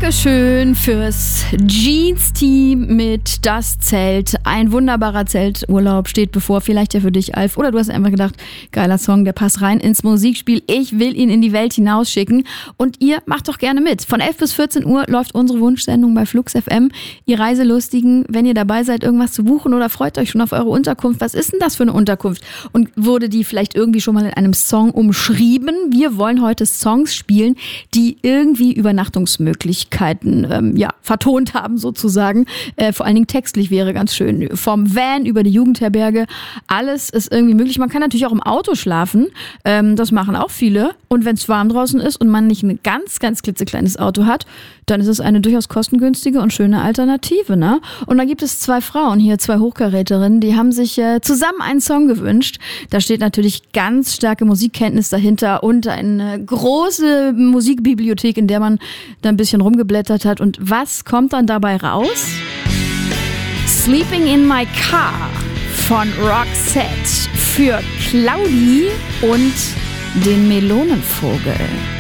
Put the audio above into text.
Dankeschön fürs Jeans-Team mit Das Zelt. Ein wunderbarer Zelturlaub steht bevor, vielleicht ja für dich, Alf. Oder du hast einfach gedacht, geiler Song, der passt rein ins Musikspiel. Ich will ihn in die Welt hinausschicken. Und ihr macht doch gerne mit. Von 11 bis 14 Uhr läuft unsere Wunschsendung bei Flux FM. Ihr Reiselustigen, wenn ihr dabei seid, irgendwas zu buchen oder freut euch schon auf eure Unterkunft. Was ist denn das für eine Unterkunft? Und wurde die vielleicht irgendwie schon mal in einem Song umschrieben? Wir wollen heute Songs spielen, die irgendwie Übernachtungsmöglichkeiten vertont haben sozusagen. Vor allen Dingen textlich wäre ganz schön. Vom Van über die Jugendherberge, alles ist irgendwie möglich. Man kann natürlich auch im Auto schlafen. Das machen auch viele. Und wenn es warm draußen ist und man nicht ein ganz, ganz klitzekleines Auto hat, dann ist es eine durchaus kostengünstige und schöne Alternative, ne? Und da gibt es zwei Frauen hier, zwei Hochkaräterinnen, die haben sich zusammen einen Song gewünscht. Da steht natürlich ganz starke Musikkenntnis dahinter und eine große Musikbibliothek, in der man da ein bisschen rumgeblättert hat. Und was kommt dann dabei raus? Sleeping in My Car von Roxette für Claudi und den Melonenvogel.